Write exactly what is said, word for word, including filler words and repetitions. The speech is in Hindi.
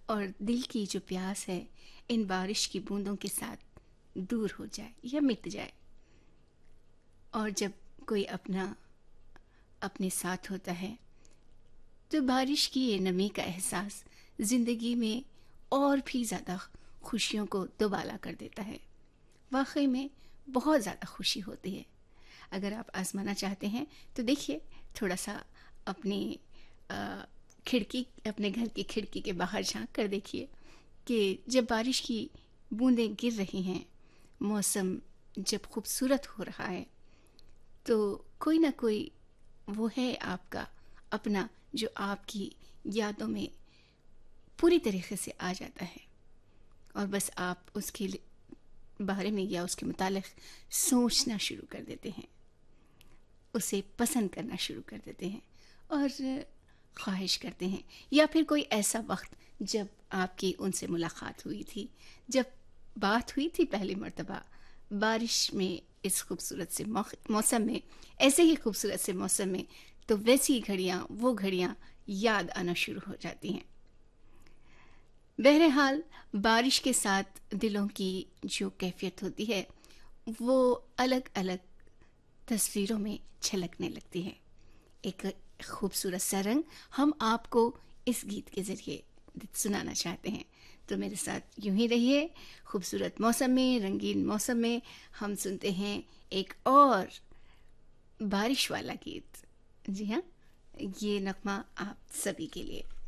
और दिल की जो प्यास है इन बारिश की बूंदों के साथ दूर हो जाए या मिट जाए। और जब कोई अपना अपने साथ होता है तो बारिश की ये नमी का एहसास ज़िंदगी में और भी ज़्यादा खुशियों को दोबाला कर देता है। वाकई में बहुत ज़्यादा खुशी होती है। अगर आप आजमाना चाहते हैं तो देखिए, थोड़ा सा अपनी अ, खिड़की अपने घर की खिड़की के बाहर झांक कर देखिए कि जब बारिश की बूंदें गिर रही हैं, मौसम जब खूबसूरत हो रहा है, तो कोई ना कोई वो है आपका अपना जो आपकी यादों में पूरी तरीके से आ जाता है। और बस आप उसके बारे में या उसके मुतालिक सोचना शुरू कर देते हैं, उसे पसंद करना शुरू कर देते हैं और ख्वाहिश करते हैं। या फिर कोई ऐसा वक्त जब आपकी उनसे मुलाकात हुई थी, जब बात हुई थी पहली मर्तबा बारिश में, इस खूबसूरत से मौसम में, ऐसे ही खूबसूरत से मौसम में, तो वैसी घड़ियाँ, वो घड़ियाँ याद आना शुरू हो जाती हैं। बहरहाल, बारिश के साथ दिलों की जो कैफियत होती है वो अलग अलग तस्वीरों में झलकने लगती है। एक खूबसूरत सा रंग हम आपको इस गीत के ज़रिए सुनाना चाहते हैं। तो मेरे साथ यूं ही रहिए। खूबसूरत मौसम में, रंगीन मौसम में हम सुनते हैं एक और बारिश वाला गीत। जी हाँ, ये नगमा आप सभी के लिए।